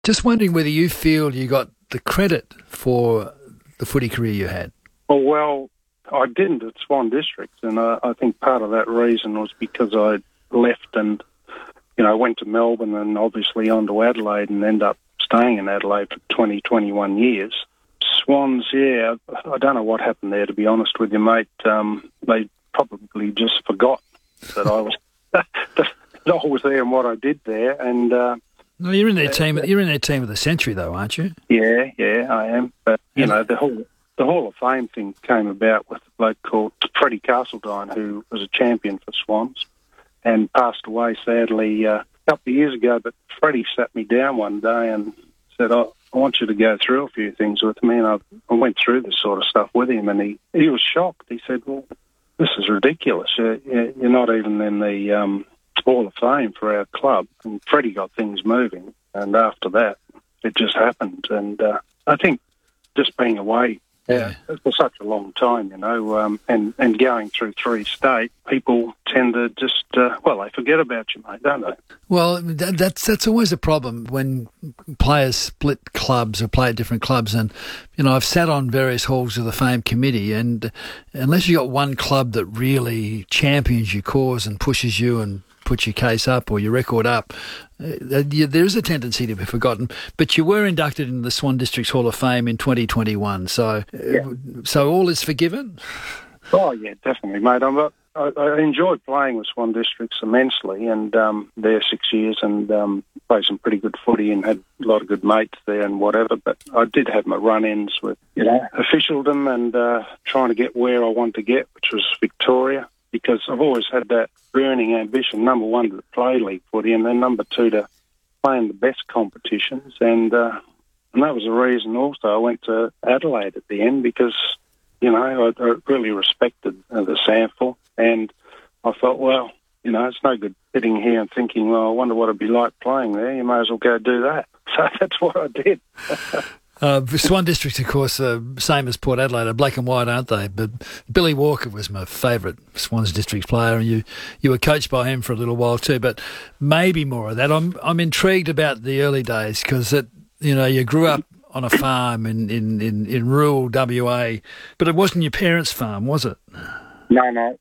Just wondering whether you feel you got the credit for the footy career you had. Well, I didn't at Swan Districts, and I think part of that reason was because I left and, went to Melbourne and obviously on to Adelaide and ended up staying in Adelaide for 21 years. Swans, I don't know what happened there, to be honest with you, mate. They probably just forgot that I was that I was there and what I did there, and Well, you're in their team. You're in their team of the century, though, aren't you? Yeah, I am. But the Hall of Fame thing came about with a bloke called Freddie Castledine, who was a champion for Swans, and passed away sadly a couple of years ago. But Freddie sat me down one day and said, I want you to go through a few things with me. And I went through this sort of stuff with him, and he was shocked. He said, well, this is ridiculous. You're not even in the Hall of Fame for our club. And Freddie got things moving, and after that, it just happened. And I think just being away for such a long time, and going through 3 states, people tend to just, they forget about you, mate, don't they? Well, that's always a problem when players split clubs or play at different clubs. And, I've sat on various Halls of the Fame committee, and unless you've got one club that really champions your cause and pushes you and puts your case up or your record up, there is a tendency to be forgotten. But you were inducted into the Swan Districts Hall of Fame in 2021, so all is forgiven? Oh, yeah, definitely, mate. I enjoyed playing with Swan Districts immensely, and there 6 years, and played some pretty good footy and had a lot of good mates there and whatever, but I did have my run-ins with officialdom and trying to get where I wanted to get, which was Victoria, because I've always had that burning ambition, number one, to play league footy, and then number two, to play in the best competitions. And that was the reason also I went to Adelaide at the end, because, I really respected the sample, and I thought, well, it's no good sitting here and thinking, well, I wonder what it'd be like playing there. You may as well go do that. So that's what I did. Swan Districts, of course, same as Port Adelaide, are black and white, aren't they? But Billy Walker was my favourite Swans Districts player, and you were coached by him for a little while too. But maybe more of that. I'm intrigued about the early days, because you grew up on a farm in rural WA, but it wasn't your parents' farm, was it? No.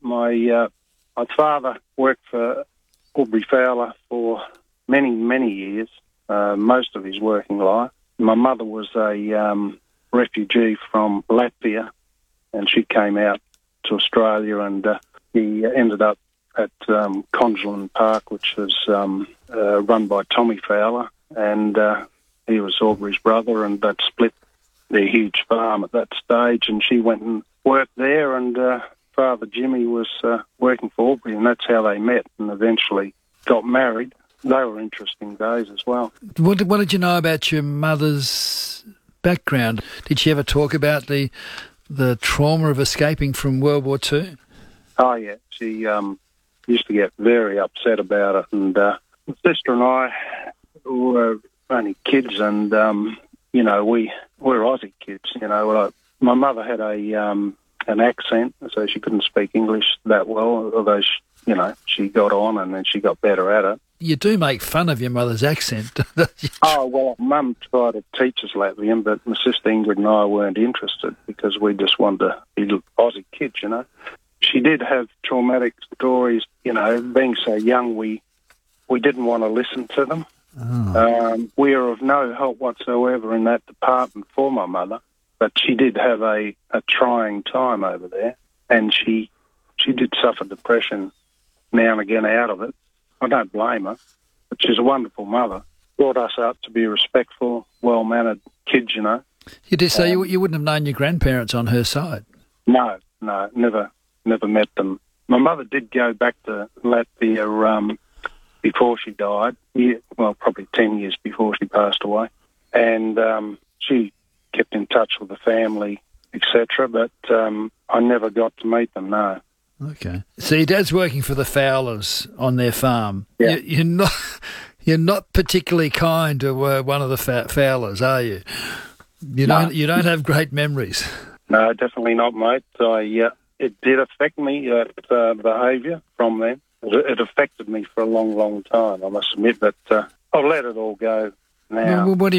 My father worked for Aubrey Fowler for many, many years, most of his working life. My mother was a refugee from Latvia, and she came out to Australia, and he ended up at Congeland Park, which was run by Tommy Fowler, and he was Aubrey's brother, and they'd split their huge farm at that stage, and she went and worked there, and Father Jimmy was working for Aubrey, and that's how they met and eventually got married. They were interesting days as well. What did you know about your mother's background? Did she ever talk about the trauma of escaping from World War II? Oh, yeah. She used to get very upset about it. And my sister and I were only kids, and, we're Aussie kids. My mother had an accent, so she couldn't speak English that well, although, she got on and then she got better at it. You do make fun of your mother's accent. Oh, well, Mum tried to teach us Latvian, but my sister Ingrid and I weren't interested, because we just wanted to be Aussie kids, She did have traumatic stories, being so young, we didn't want to listen to them. Oh. We are of no help whatsoever in that department for my mother, but she did have a trying time over there, and she did suffer depression now and again out of it. I don't blame her, but she's a wonderful mother. Brought us up to be respectful, well-mannered kids, You do say you wouldn't have known your grandparents on her side? No, never met them. My mother did go back to Latvia before she died, probably 10 years before she passed away, and she kept in touch with the family, etc., but I never got to meet them, no. Okay. So your dad's working for the Fowlers on their farm. Yeah. You're not particularly kind to one of the Fowlers, are you? You don't have great memories. No, definitely not, mate. It did affect me, behaviour from them. It affected me for a long, long time, I must admit, but I've let it all go now. Well, what do